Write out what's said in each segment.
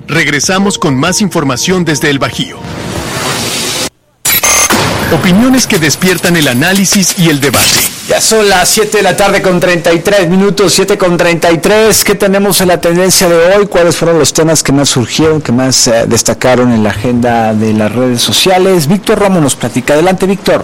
Regresamos con más información desde el Bajío. Opiniones que despiertan el análisis y el debate. Ya son las 7 de la tarde con 33 minutos, 7:33. ¿Qué tenemos en la tendencia de hoy? ¿Cuáles fueron los temas que más surgieron, que más destacaron en la agenda de las redes sociales? Víctor Romo nos platica. Adelante, Víctor.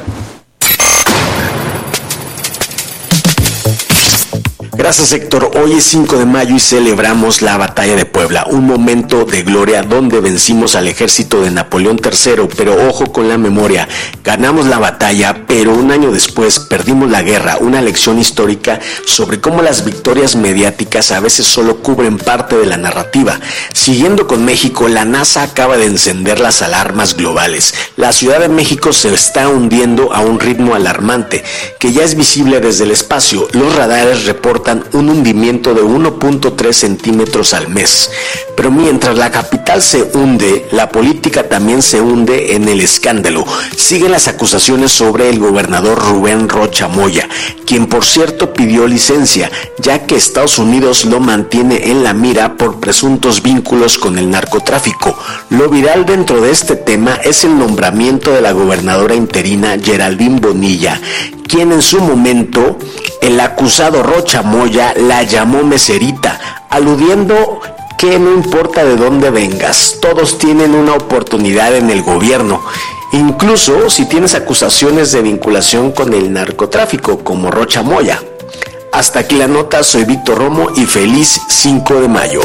Gracias, Héctor. Hoy es 5 de mayo y celebramos la Batalla de Puebla, un momento de gloria donde vencimos al ejército de Napoleón III, pero ojo con la memoria, ganamos la batalla, pero un año después perdimos la guerra, una lección histórica sobre cómo las victorias mediáticas a veces solo cubren parte de la narrativa. Siguiendo con México, la NASA acaba de encender las alarmas globales. La Ciudad de México se está hundiendo a un ritmo alarmante, que ya es visible desde el espacio. Los radares reportan un hundimiento de 1.3 centímetros al mes. Pero mientras la capital se hunde, la política también se hunde en el escándalo. Siguen las acusaciones sobre el gobernador Rubén Rocha Moya, quien por cierto pidió licencia, ya que Estados Unidos lo mantiene en la mira por presuntos vínculos con el narcotráfico. Lo viral dentro de este tema es el nombramiento de la gobernadora interina Geraldine Bonilla, quien en su momento el acusado Rocha Moya la llamó meserita, aludiendo que no importa de dónde vengas, todos tienen una oportunidad en el gobierno, incluso si tienes acusaciones de vinculación con el narcotráfico como Rocha Moya. Hasta aquí la nota, soy Víctor Romo y feliz 5 de mayo.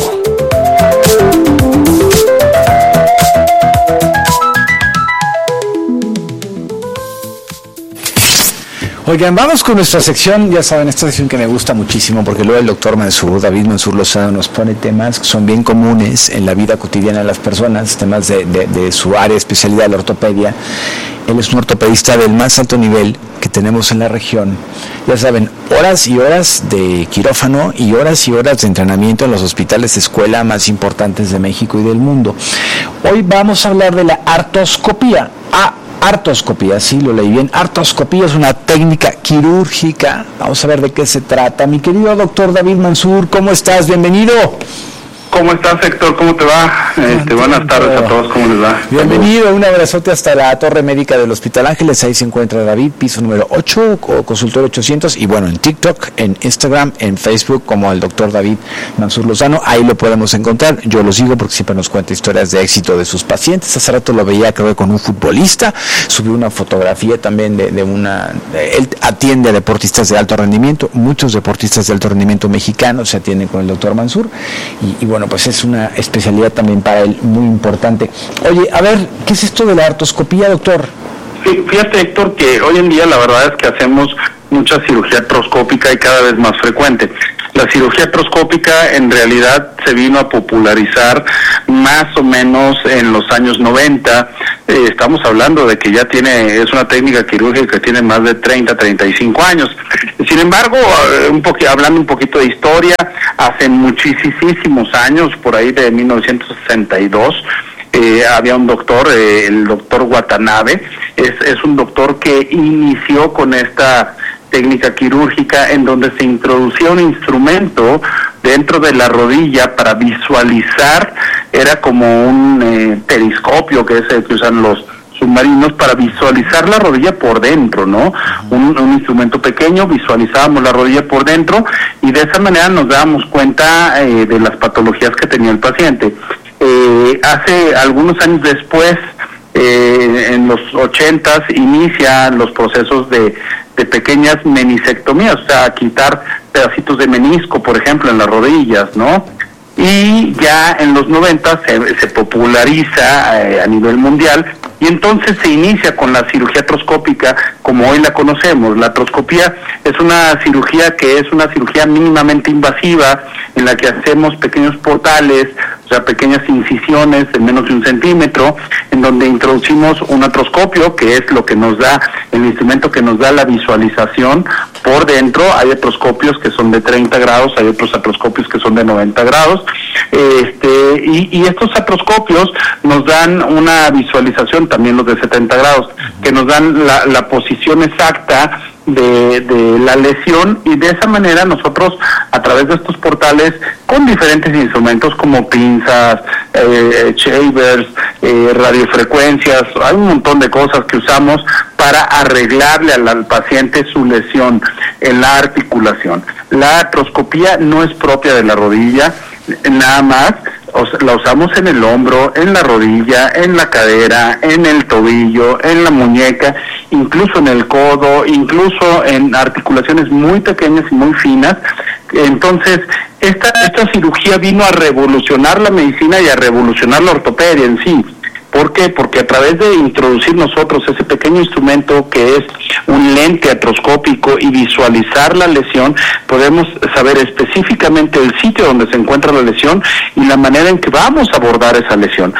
Oigan, vamos con nuestra sección, ya saben, esta sección que me gusta muchísimo porque luego el doctor David Mansur Lozano nos pone temas que son bien comunes en la vida cotidiana de las personas, temas de su área de especialidad, la ortopedia. Él es un ortopedista del más alto nivel que tenemos en la región. Ya saben, horas y horas de quirófano y horas de entrenamiento en los hospitales de escuela más importantes de México y del mundo. Hoy vamos a hablar de la artroscopía. Artroscopía, sí, lo leí bien. Artroscopía es una técnica quirúrgica. Vamos a ver de qué se trata. Mi querido doctor David Mansur, ¿cómo estás? Bienvenido. ¿Cómo estás, Héctor? ¿Cómo te va? Buenas tardes a todos, ¿cómo les va? Bienvenido, un abrazote hasta la Torre Médica del Hospital Ángeles, ahí se encuentra David, piso número 8, consultorio 800, y bueno, en TikTok, en Instagram, en Facebook, como el doctor David Mansur Lozano, ahí lo podemos encontrar. Yo lo sigo porque siempre nos cuenta historias de éxito de sus pacientes. Hace rato lo veía, creo que con un futbolista, subió una fotografía también él atiende a deportistas de alto rendimiento, muchos deportistas de alto rendimiento mexicanos se atienden con el doctor Mansur, y bueno, pues es una especialidad también para él muy importante. Oye, a ver, ¿qué es esto de la artroscopía, doctor? Sí, fíjate, Héctor, que hoy en día la verdad es que hacemos mucha cirugía artroscópica y cada vez más frecuente. La cirugía artroscópica en realidad se vino a popularizar más o menos en los años 90. Estamos hablando de que ya es una técnica quirúrgica que tiene más de 35 años. Sin embargo, hablando un poquito de historia, hace muchísimos años, por ahí de 1962, había un doctor, el doctor Watanabe, es un doctor que inició con esta técnica quirúrgica en donde se introducía un instrumento dentro de la rodilla para visualizar, era como un periscopio que es el que usan los submarinos para visualizar la rodilla por dentro, ¿no? Un instrumento pequeño, visualizábamos la rodilla por dentro y de esa manera nos dábamos cuenta de las patologías que tenía el paciente. Hace algunos años después, en los 80s, inician los procesos de pequeñas menisectomías, o sea, quitar pedacitos de menisco, por ejemplo, en las rodillas, ¿no? Y ya en los 90 se populariza a nivel mundial y entonces se inicia con la cirugía artroscópica como hoy la conocemos. La artroscopía es una cirugía que es una cirugía mínimamente invasiva en la que hacemos pequeños portales, o sea, pequeñas incisiones de menos de 1 centímetro, en donde introducimos un artroscopio, que es lo que nos da, el instrumento que nos da la visualización por dentro. Hay artroscopios que son de 30 grados, hay otros artroscopios que son de 90 grados, y estos artroscopios nos dan una visualización, también los de 70 grados, que nos dan la posición exacta de la lesión, y de esa manera nosotros, a través de estos portales, con diferentes instrumentos como pinzas, shavers, radiofrecuencias, hay un montón de cosas que usamos para arreglarle al paciente su lesión en la articulación. La artroscopía no es propia de la rodilla, nada más la usamos en el hombro, en la rodilla, en la cadera, en el tobillo, en la muñeca, incluso en el codo, incluso en articulaciones muy pequeñas y muy finas. Entonces, esta cirugía vino a revolucionar la medicina y a revolucionar la ortopedia en sí. ¿Por qué? Porque a través de introducir nosotros ese pequeño instrumento que es un lente artroscópico y visualizar la lesión, podemos saber específicamente el sitio donde se encuentra la lesión y la manera en que vamos a abordar esa lesión.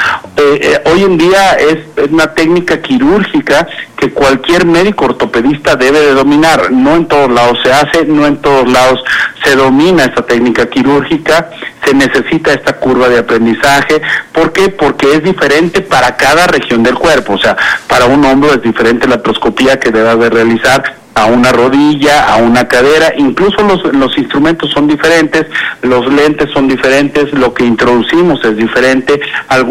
Hoy en día es una técnica quirúrgica que cualquier médico ortopedista debe de dominar. No en todos lados se hace, no en todos lados se domina esta técnica quirúrgica, se necesita esta curva de aprendizaje. ¿Por qué? Porque es diferente para cada región del cuerpo. O sea, para un hombro es diferente la artroscopía que debe de realizar a una rodilla, a una cadera, incluso los instrumentos son diferentes, los lentes son diferentes, lo que introducimos es diferente,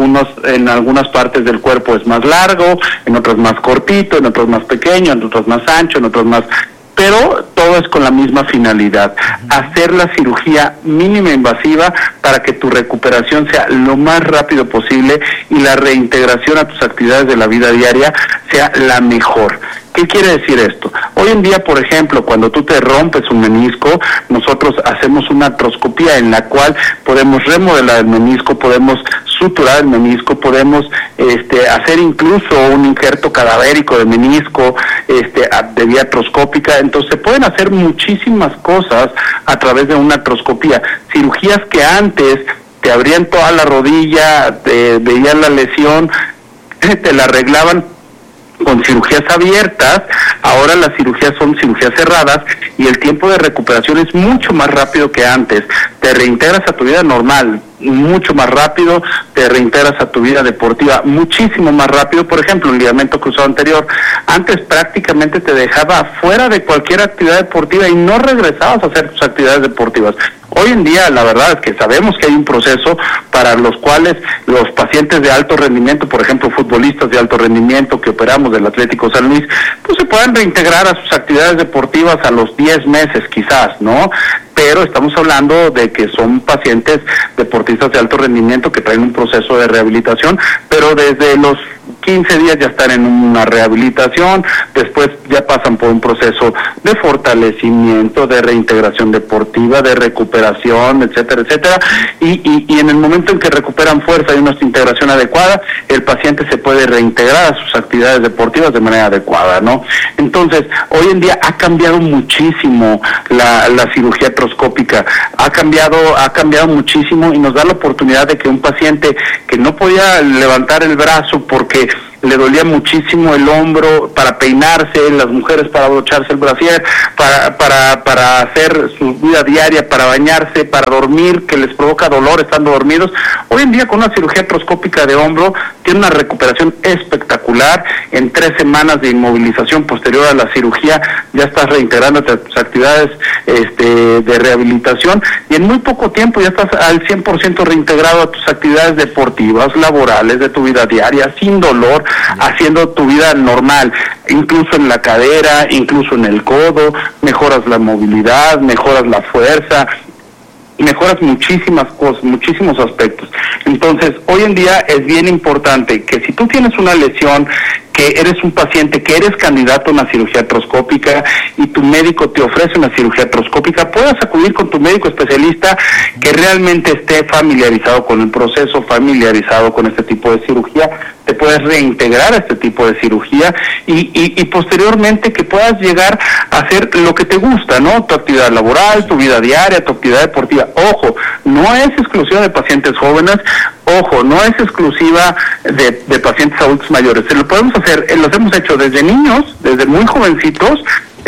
en algunas partes del cuerpo es más largo, en otras más cortito, en otras más pequeño, en otras más ancho, en otras más... Pero todo es con la misma finalidad, hacer la cirugía mínima invasiva para que tu recuperación sea lo más rápido posible y la reintegración a tus actividades de la vida diaria sea la mejor. ¿Qué quiere decir esto? Hoy en día, por ejemplo, cuando tú te rompes un menisco, nosotros hacemos una artroscopía en la cual podemos remodelar el menisco, podemos suturar el menisco, podemos hacer incluso un injerto cadavérico de menisco de vía artroscópica. Entonces se pueden hacer muchísimas cosas a través de una artroscopía. Cirugías que antes te abrían toda la rodilla, te veían la lesión, te la arreglaban con cirugías abiertas, ahora las cirugías son cirugías cerradas y el tiempo de recuperación es mucho más rápido que antes. Te reintegras a tu vida normal mucho más rápido, te reintegras a tu vida deportiva muchísimo más rápido. Por ejemplo, un ligamento cruzado anterior, antes prácticamente te dejaba fuera de cualquier actividad deportiva y no regresabas a hacer tus actividades deportivas. Hoy en día, la verdad es que sabemos que hay un proceso para los cuales los pacientes de alto rendimiento, por ejemplo, futbolistas de alto rendimiento que operamos del Atlético San Luis, pues se pueden reintegrar a sus actividades deportivas a los 10 meses quizás, ¿no? Pero estamos hablando de que son pacientes deportistas de alto rendimiento que traen un proceso de rehabilitación, pero desde los 15 días ya están en una rehabilitación, después ya pasan por un proceso de fortalecimiento, de reintegración deportiva, de recuperación, etcétera, etcétera, y en el momento en que recuperan fuerza y una integración adecuada, el paciente se puede reintegrar a sus actividades deportivas de manera adecuada, ¿no? Entonces, hoy en día ha cambiado muchísimo la cirugía artroscópica, ha cambiado muchísimo y nos da la oportunidad de que un paciente que no podía levantar el brazo porque le dolía muchísimo el hombro para peinarse, las mujeres para abrocharse el brasier, para hacer su vida diaria, para bañarse, para dormir, que les provoca dolor estando dormidos. Hoy en día con una cirugía artroscópica de hombro tiene una recuperación espectacular. En 3 semanas de inmovilización posterior a la cirugía ya estás reintegrándote a tus actividades de rehabilitación y en muy poco tiempo ya estás al 100% reintegrado a tus actividades deportivas, laborales, de tu vida diaria, sin dolor, haciendo tu vida normal, incluso en la cadera, incluso en el codo, mejoras la movilidad, mejoras la fuerza, mejoras muchísimas cosas, muchísimos aspectos. Entonces, hoy en día es bien importante que si tú tienes una lesión, que eres un paciente, que eres candidato a una cirugía artroscópica y tu médico te ofrece una cirugía artroscópica, puedas acudir con tu médico especialista que realmente esté familiarizado con el proceso, familiarizado con este tipo de cirugía, te puedes reintegrar a este tipo de cirugía y posteriormente que puedas llegar a hacer lo que te gusta, ¿no? Tu actividad laboral, tu vida diaria, tu actividad deportiva. Ojo, no es exclusiva de pacientes jóvenes, ojo, no es exclusiva de pacientes adultos mayores. Se lo podemos hacer, los hemos hecho desde niños, desde muy jovencitos,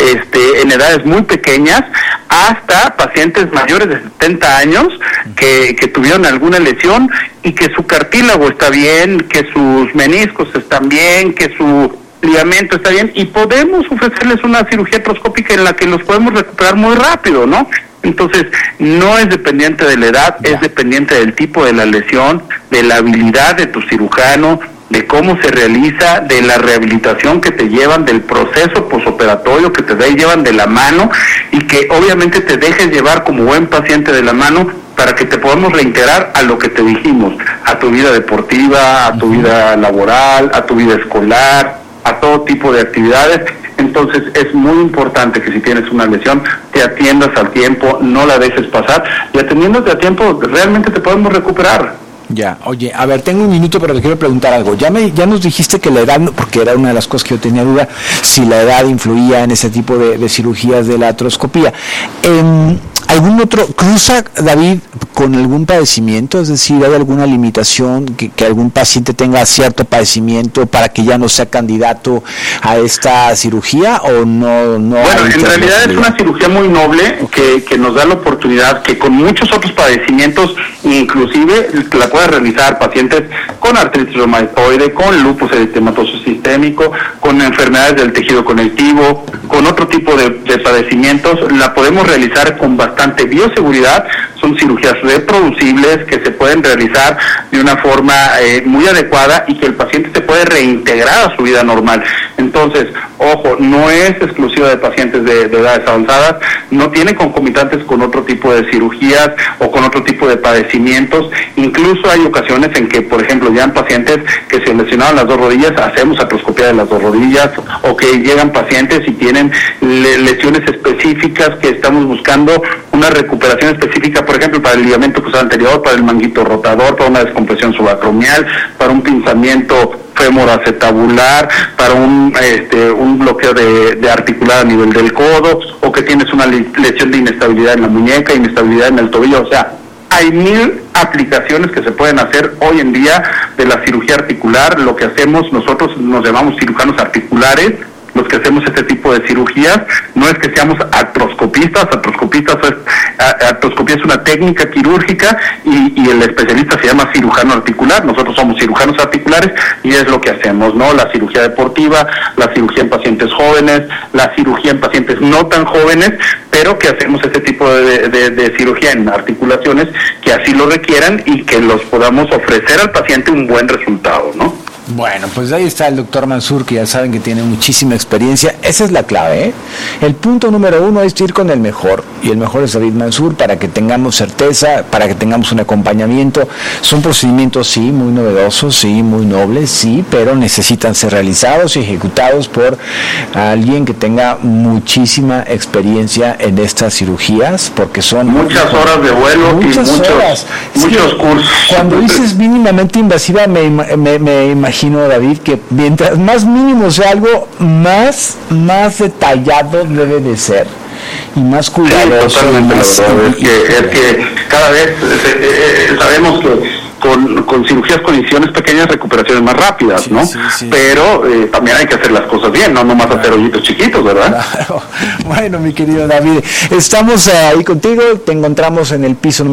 en edades muy pequeñas, hasta pacientes mayores de 70 años que tuvieron alguna lesión y que su cartílago está bien, que sus meniscos están bien, que su ligamento está bien, y podemos ofrecerles una cirugía artroscópica en la que los podemos recuperar muy rápido, ¿no? Entonces, no es dependiente de la edad, es dependiente del tipo de la lesión, de la habilidad de tu cirujano, de cómo se realiza, de la rehabilitación que te llevan, del proceso posoperatorio que te llevan de la mano y que obviamente te dejes llevar como buen paciente de la mano para que te podamos reintegrar a lo que te dijimos, a tu vida deportiva, a tu vida laboral, a tu vida escolar, a todo tipo de actividades. Entonces es muy importante que si tienes una lesión te atiendas al tiempo, no la dejes pasar, y atendiéndote a tiempo realmente te podemos recuperar. Ya, oye, a ver, tengo un minuto, pero le quiero preguntar algo. Ya nos dijiste que la edad, porque era una de las cosas que yo tenía duda, si la edad influía en ese tipo de cirugías de la artroscopía. ¿Algún otro cruza, David, con algún padecimiento? Es decir, ¿hay alguna limitación que algún paciente tenga cierto padecimiento para que ya no sea candidato a esta cirugía o no? Bueno, en realidad es una cirugía muy noble, okay, que nos da la oportunidad que con muchos otros padecimientos, inclusive la pueda realizar pacientes con artritis reumatoide, con lupus eritematoso sistémico, con enfermedades del tejido conectivo, con otro tipo de padecimientos, la podemos realizar con bastante bioseguridad. Son cirugías reproducibles que se pueden realizar de una forma muy adecuada y que el paciente se puede reintegrar a su vida normal. Entonces, ojo, no es exclusiva de pacientes de edades avanzadas, no tiene concomitantes con otro tipo de cirugías o con otro tipo de padecimientos. Incluso hay ocasiones en que, por ejemplo, llegan pacientes que se lesionaron las dos rodillas, hacemos artroscopía de las dos rodillas, o que llegan pacientes y tienen lesiones específicas que estamos buscando una recuperación específica, por ejemplo, para el ligamento cruzado anterior, para el manguito rotador, para una descompresión subacromial, para un pinzamiento femoroacetabular, para un bloqueo de articular a nivel del codo, o que tienes una lesión de inestabilidad en la muñeca, inestabilidad en el tobillo. O sea, hay 1000 aplicaciones que se pueden hacer hoy en día de la cirugía articular. Lo que hacemos nosotros nos llamamos cirujanos articulares, los que hacemos este tipo de cirugías. No es que seamos artroscopistas, artroscopía es una técnica quirúrgica y el especialista se llama cirujano articular. Nosotros somos cirujanos articulares y es lo que hacemos, ¿no? La cirugía deportiva, la cirugía en pacientes jóvenes, la cirugía en pacientes no tan jóvenes, pero que hacemos este tipo de cirugía en articulaciones que así lo requieran y que los podamos ofrecer al paciente un buen resultado, ¿no? Bueno, pues ahí está el doctor Mansur, que ya saben que tiene muchísima experiencia. Esa es la clave, ¿eh? El punto número 1 es ir con el mejor, y el mejor es David Mansur, para que tengamos certeza, para que tengamos un acompañamiento. Son procedimientos, sí, muy novedosos, sí, muy nobles, sí, pero necesitan ser realizados y ejecutados por alguien que tenga muchísima experiencia en estas cirugías, porque son muchas horas de vuelo y muchos cursos. Cuando dices mínimamente invasiva, me imagino, David, que mientras más mínimo sea algo, más detallado debe de ser y más cuidadoso. Sí, totalmente. Es que cada vez sabemos que con cirugías con incisiones pequeñas, recuperaciones más rápidas, ¿no? Sí. Pero también hay que hacer las cosas bien, no nomás hacer hoyitos chiquitos, ¿verdad? Claro. Bueno, mi querido David, estamos ahí contigo, te encontramos en el piso número